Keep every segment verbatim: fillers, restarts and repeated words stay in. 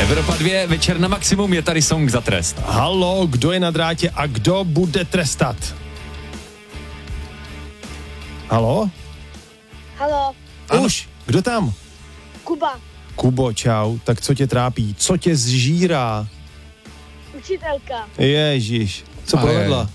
Evropa dva, večer na maximum, je tady song za trest. Halo, kdo je na drátě a kdo bude trestat? Halo? Halo, Už, kdo tam? Kuba, Kubo, čau, tak co tě trápí? Co tě zžírá? učitelka. Ježíš, co A provedla?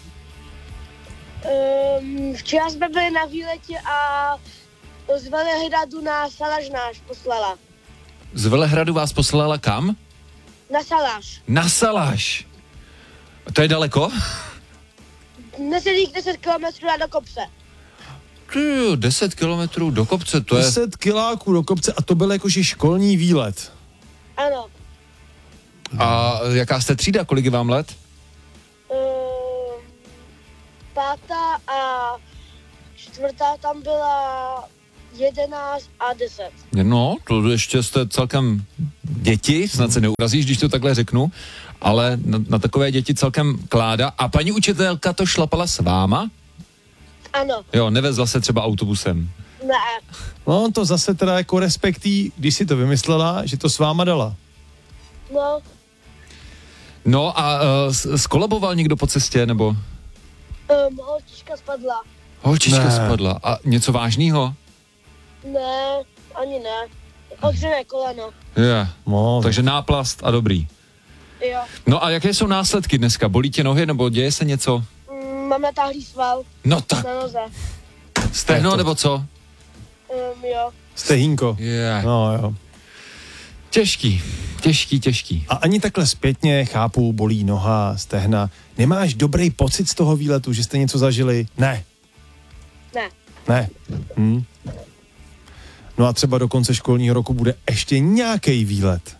Um, včera jsme byli na výletě a z Velehradu na Salaš náš poslala. Z Velehradu vás poslala kam? Na Salaš. Na Salaš. To je daleko? Necelých deset kilometrů do kopce. Ty, deset kilometrů do kopce, to je... deset kiláků do kopce a to byl jakože školní výlet. Ano. A jaká jste třída, kolik je vám let? Um, pátá a čtvrtá tam byla jedenáct a deset. No, to ještě jste celkem děti, snad se neurazíš, když to takhle řeknu, ale na, na takové děti celkem kláda. A paní učitelka to šlapala s váma? Ano. Jo, nevezla se třeba autobusem. Ne. No to zase teda jako respektí, když si to vymyslela, že to s váma dala. No, No a uh, skolaboval někdo po cestě, nebo? um, holčička spadla. Holčička Ne. spadla. A něco vážného? Ne, ani ne. Odřené koleno. Je. No, Takže náplast a dobrý. Jo. No a jaké jsou následky dneska? Bolí tě nohy, nebo děje se něco? Mm, mám natáhlý sval No tak, na noze. stehno, to- nebo co? Um, jo. stehínko. Je. No jo. Těžký, těžký, těžký. A ani takhle zpětně, chápu, bolí noha, stehna. Nemáš dobrý pocit z toho výletu, že jste něco zažili? Ne. Ne. Ne. Hm. No a třeba do konce školního roku bude ještě nějaký výlet.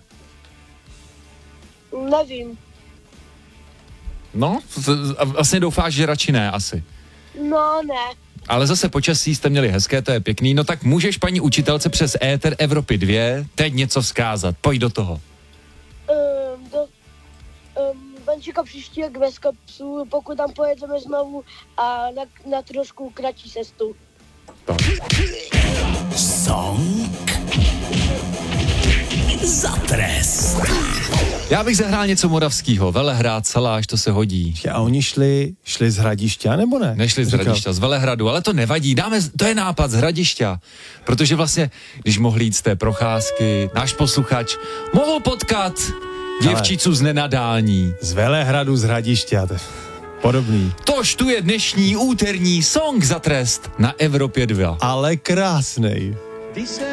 Nevím. No, a vlastně doufáš, že radši ne asi. No, ne. Ale zase počasí jste měli hezké, to je pěkný. No tak můžeš paní učitelce přes éter Evropy dva teď něco vzkázat. Pojď do toho. Um, do, um, Benčiko příští rok bez kopců, pokud tam pojedeme znovu a na, na trošku kratší cestu. Song za trest. Já bych zahrál něco moravského. Velehrad, Saláš, to se hodí. A oni šli, šli z Hradišťa, nebo ne? Nešli z Říkal. Hradišťa, z Velehradu, ale to nevadí, dáme, to je nápad z Hradišťa, protože vlastně, když mohl jít z té procházky, náš posluchač mohl potkat děvčicu z nenadání. Z Velehradu, z Hradišťa, to je podobný. Tož tu je dnešní úterní song za trest na Evropě dva. Ale krásnej.